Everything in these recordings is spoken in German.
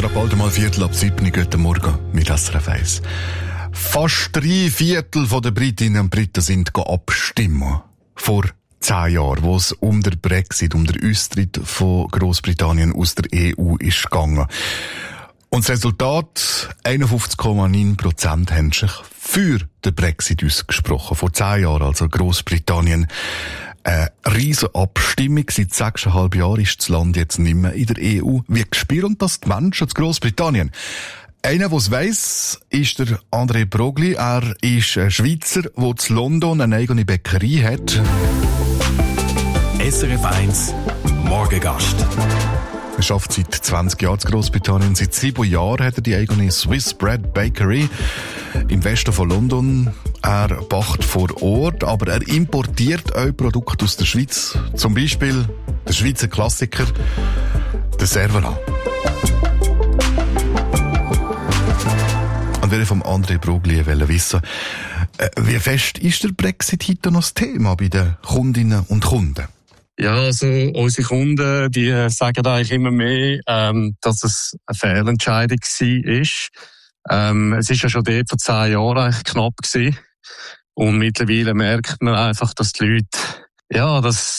Gerade bald mal 6:15, guten Morgen mit SRF 1. Fast 3/4 der Britinnen und Briten sind abstimmen. Vor 10 Jahren, wo es um den Brexit, um den Austritt von Großbritannien aus der EU ist gegangen. Und das Resultat, 51,9% haben sich für den Brexit ausgesprochen. Vor 10 Jahren, also Großbritannien. Eine riesen Abstimmung. Seit 6,5 Jahren ist das Land jetzt nicht mehr in der EU. Wie spüren das die Menschen in Großbritannien? Einer, der es weiss, ist der André Brogli. Er ist ein Schweizer, der in London eine eigene Bäckerei hat. SRF 1 Morgengast. Er arbeitet seit 20 Jahren in Großbritannien. Seit 7 Jahren hat er die eigene Swiss Bread Bakery im Westen von London. Er backt vor Ort, aber er importiert auch Produkte aus der Schweiz. Zum Beispiel der Schweizer Klassiker, der Cervelat. Und will vom André Brogli wissen, wie fest ist der Brexit heute noch das Thema bei den Kundinnen und Kunden? Ja, also unsere Kunden, die sagen eigentlich immer mehr, dass es eine Fehlentscheidung war. Es ist ja schon dort vor 10 Jahren eigentlich knapp gewesen. Und mittlerweile merkt man einfach, dass die Leute, ja, dass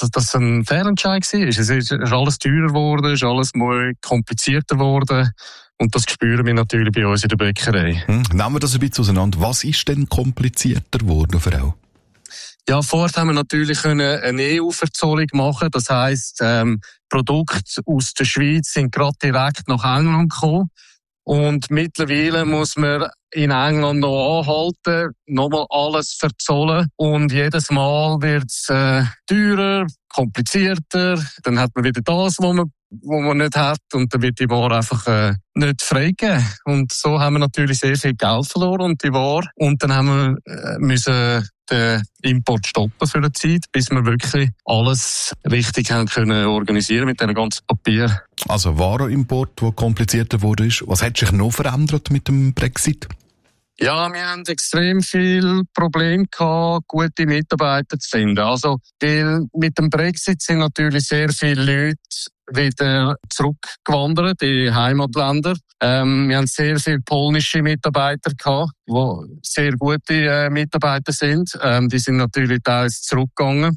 ein Fehlentscheid war. Es ist alles teurer geworden, es ist alles mal komplizierter geworden. Und das spüren wir natürlich bei uns in der Bäckerei. Nehmen wir das ein bisschen auseinander. Was ist denn komplizierter geworden für auch? Ja, vorher haben wir natürlich eine EU-Verzollung machen. Das heisst, Produkte aus der Schweiz sind gerade direkt nach England gekommen. Und mittlerweile muss man in England noch anhalten, nochmal alles verzollen. Und jedes Mal wird es teurer, komplizierter. Dann hat man wieder das, was man nicht hat. Und dann wird die Ware einfach nicht freigegeben. Und so haben wir natürlich sehr viel Geld verloren und die Ware. Und dann haben wir müssen den Import stoppen für eine Zeit, bis wir wirklich alles richtig haben können organisieren mit diesem ganzen Papier. Also Warenimport, der komplizierter wurde. Was hat sich noch verändert mit dem Brexit? Ja, wir haben extrem viel Probleme gehabt, gute Mitarbeiter zu finden. Also, weil mit dem Brexit sind natürlich sehr viele Leute wieder zurückgewandert in die Heimatländer. Wir haben sehr viele polnische Mitarbeiter gehabt, die sehr gute Mitarbeiter sind. Die sind natürlich teils zurückgegangen.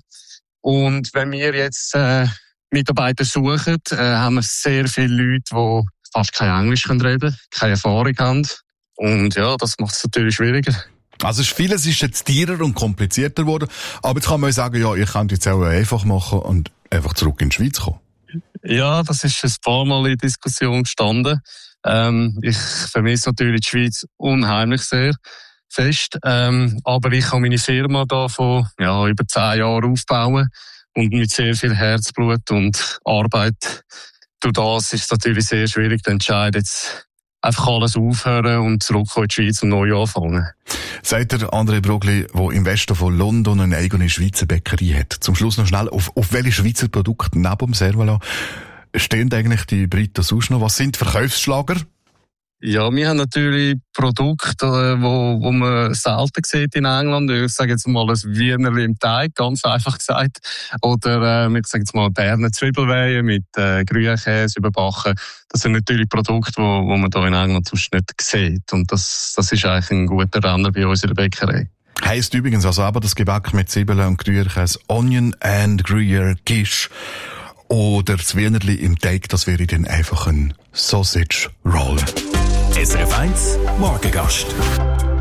Und wenn wir jetzt Mitarbeiter suchen, haben wir sehr viele Leute, die fast kein Englisch reden können, keine Erfahrung haben. Und ja, das macht es natürlich schwieriger. Also vieles ist jetzt teurer und komplizierter geworden. Aber jetzt kann man sagen, ja, ich könnte jetzt auch einfach machen und einfach zurück in die Schweiz kommen. Ja, das ist ein paar Mal in Diskussion gestanden. Ich vermisse natürlich die Schweiz unheimlich sehr fest. Aber ich kann meine Firma da von über 10 Jahren aufbauen. Und mit sehr viel Herzblut und Arbeit. Durch das ist es natürlich sehr schwierig, zu entscheiden, jetzt einfach alles aufhören und zurückkommen in die Schweiz und neu anfangen. Sagt der André Brogli, der im Westen von London eine eigene Schweizer Bäckerei hat. Zum Schluss noch schnell, auf welche Schweizer Produkte neben dem Cervelat stehen eigentlich die Briten sonst noch? Was sind die Verkaufsschlager? Ja, wir haben natürlich Produkte, wo man selten sieht in England. Ich sage jetzt mal ein Wienerli im Teig, ganz einfach gesagt. Oder, ich sage jetzt mal Berner Zwiebelweihe mit Gruyère-Käse überbacken. Das sind natürlich Produkte, wo man hier in England sonst nicht sieht. Und das ist eigentlich ein guter Renner bei uns in der Bäckerei. Heisst übrigens also aber das Gebäck mit Zwiebeln und Gruyère-Käse Onion and Gruyère Quiche. Oder das Wienerli im Teig, das wäre dann einfach ein Sausage Roll. SRF 1 Morgengast.